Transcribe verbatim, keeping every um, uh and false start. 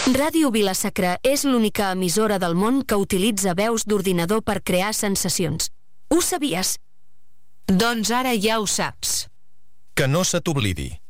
Ràdio Vila-sacra és l'única emissora del món que utilitza veus d'ordinador per crear sensacions. Ho sabies? Doncs ara ja ho saps. Que no se t'oblidi.